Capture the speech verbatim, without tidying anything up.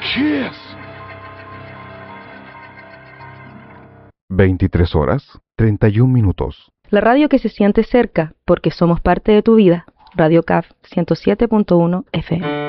Kiss. veintitrés horas, treinta y un minutos. La radio que se siente cerca porque somos parte de tu vida. Radio C A F ciento siete punto uno F M.